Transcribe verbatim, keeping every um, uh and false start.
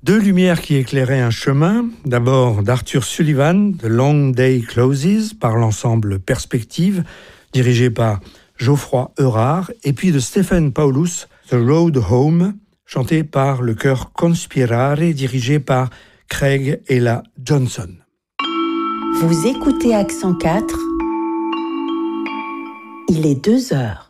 Deux lumières qui éclairaient un chemin, d'abord d'Arthur Sullivan, The Long Day Closes, par l'ensemble Perspective, dirigé par Geoffroy Eurard, et puis de Stephen Paulus, The Road Home, chanté par le chœur Conspirare, dirigé par Craig Ella Johnson. Vous écoutez Accent quatre, il est deux heures.